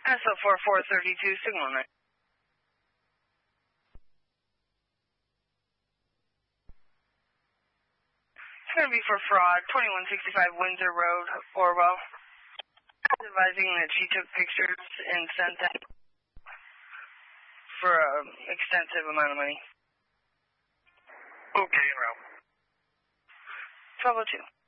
SO4 432, signal 9. It's going to be for fraud, 2165 Windsor Road, Orwell. Advising that she took pictures and sent them for an extensive amount of money. Okay, en route. 1202.